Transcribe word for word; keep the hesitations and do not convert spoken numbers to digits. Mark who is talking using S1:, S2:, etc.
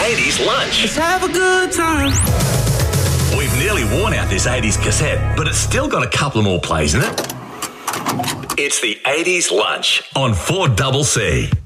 S1: eighties lunch.
S2: Let's have a good time.
S1: We've nearly worn out this eighties cassette, but it's still got a couple more plays in it. It's the eighties lunch on four C C.